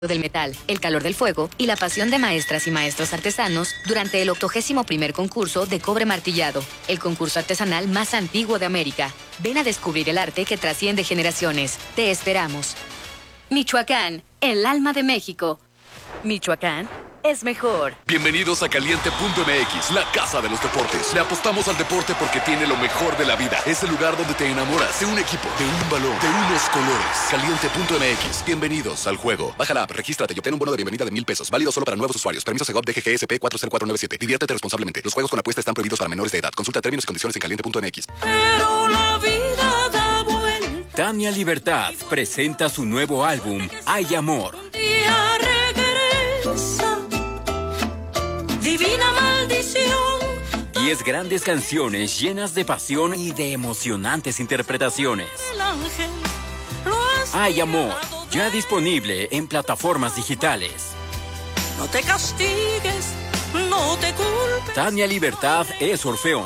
del metal, el calor del fuego y la pasión de maestras y maestros artesanos durante el 81º concurso de cobre martillado, el concurso artesanal más antiguo de América. Ven a descubrir el arte que trasciende generaciones. Te esperamos. Michoacán, el alma de México. Michoacán es mejor. Bienvenidos a Caliente.mx, la casa de los deportes. Le apostamos al deporte porque tiene lo mejor de la vida. Es el lugar donde te enamoras de un equipo, de un balón, de unos colores. Caliente.mx. Bienvenidos al juego. Baja la app, regístrate y obtén un bono de bienvenida de $1,000. Válido solo para nuevos usuarios. Permiso Segov DGGSP 40497. Diviértete responsablemente. Los juegos con apuesta están prohibidos para menores de edad. Consulta términos y condiciones en Caliente.mx. Pero la vida da vuelta. Tania Libertad presenta su nuevo álbum, Hay Amor. Un día regresa. Divina maldición. 10 grandes canciones llenas de pasión y de emocionantes interpretaciones. El ángel lo has Hay Amor, mirado ya disponible en plataformas digitales. No te castigues, no te culpes. Tania Libertad es Orfeón.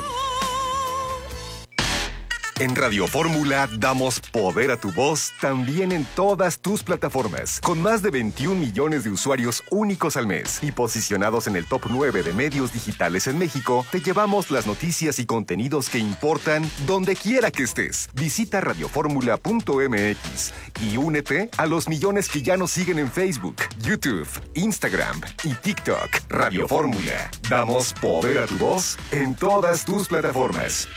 En Radio Fórmula damos poder a tu voz también en todas tus plataformas, con más de 21 millones de usuarios únicos al mes y posicionados en el top 9 de medios digitales en México. Te llevamos las noticias y contenidos que importan donde quiera que estés. Visita radioformula.mx y únete a los millones que ya nos siguen en Facebook, YouTube, Instagram y TikTok. Radio Fórmula, damos poder a tu voz en todas tus plataformas.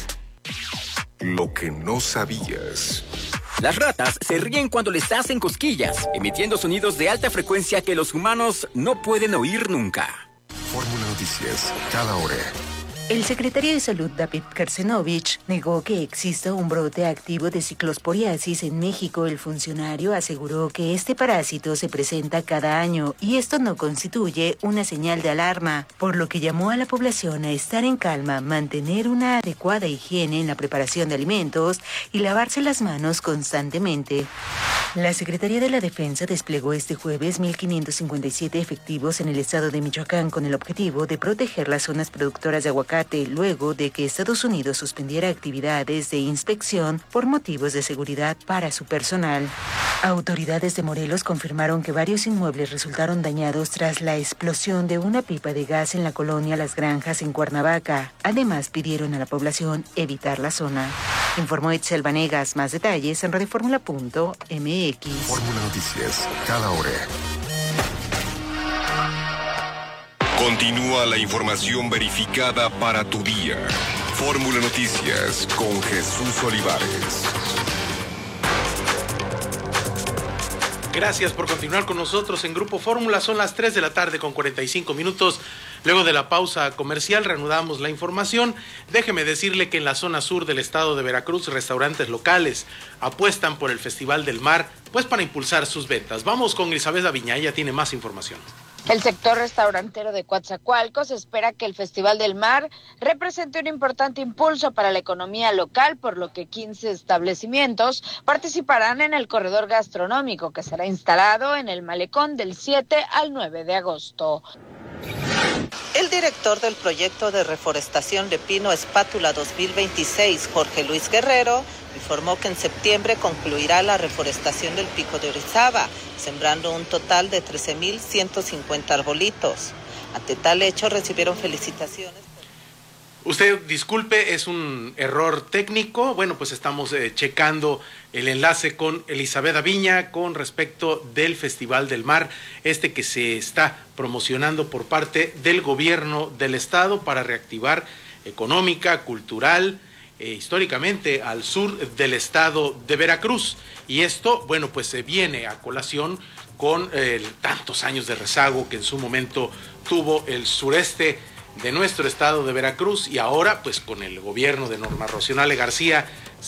Lo que no sabías. Las ratas se ríen cuando les hacen cosquillas, emitiendo sonidos de alta frecuencia que los humanos no pueden oír nunca. Fórmula Noticias, cada hora. El secretario de Salud, David Kersenovich, negó que exista un brote activo de ciclosporiasis en México. El funcionario aseguró que este parásito se presenta cada año y esto no constituye una señal de alarma, por lo que llamó a la población a estar en calma, mantener una adecuada higiene en la preparación de alimentos y lavarse las manos constantemente. La Secretaría de la Defensa desplegó este jueves 1,557 efectivos en el estado de Michoacán con el objetivo de proteger las zonas productoras de aguacate luego de que Estados Unidos suspendiera actividades de inspección por motivos de seguridad para su personal. Autoridades de Morelos confirmaron que varios inmuebles resultaron dañados tras la explosión de una pipa de gas en la colonia Las Granjas en Cuernavaca. Además, pidieron a la población evitar la zona. Informó Itzel Vanegas. Más detalles en radioformula.mx. Fórmula Noticias, cada hora. Continúa la información verificada para tu día. Fórmula Noticias con Jesús Olivares. Gracias por continuar con nosotros en Grupo Fórmula. Son las 3 de la tarde con 45 minutos. Luego de la pausa comercial reanudamos la información. Déjeme decirle que en la zona sur del estado de Veracruz, restaurantes locales apuestan por el Festival del Mar, pues para impulsar sus ventas. Vamos con Elizabeth Aviña, ella tiene más información. El sector restaurantero de Coatzacoalcos espera que el Festival del Mar represente un importante impulso para la economía local, por lo que 15 establecimientos participarán en el corredor gastronómico que será instalado en el malecón del 7 al 9 de agosto. El director del proyecto de reforestación de Pino Espátula 2026, Jorge Luis Guerrero, informó que en septiembre concluirá la reforestación del Pico de Orizaba, sembrando un total de 13,150 arbolitos. Ante tal hecho recibieron felicitaciones. Usted disculpe, es un error técnico. Bueno, pues estamos checando el enlace con Elizabeth Aviña con respecto del Festival del Mar, que se está promocionando por parte del gobierno del estado para reactivar económica, cultural, históricamente al sur del estado de Veracruz. Y esto, bueno, pues se viene a colación con tantos años de rezago que en su momento tuvo el sureste de nuestro estado de Veracruz, y ahora pues con el gobierno de Norma Rocionale García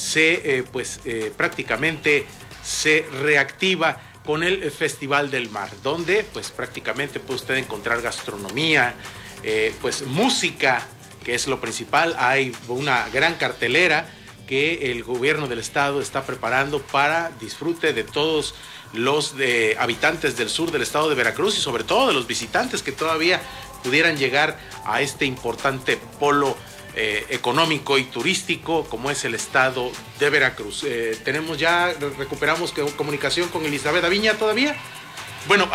prácticamente se reactiva con el Festival del Mar, donde pues prácticamente puede usted encontrar gastronomía, pues música, que es lo principal. Hay una gran cartelera que el gobierno del estado está preparando para disfrute de todos los habitantes del sur del estado de Veracruz y sobre todo de los visitantes que todavía pudieran llegar a este importante polo económico y turístico como es el estado de Veracruz. Recuperamos comunicación con Elizabeth Aviña todavía. Bueno,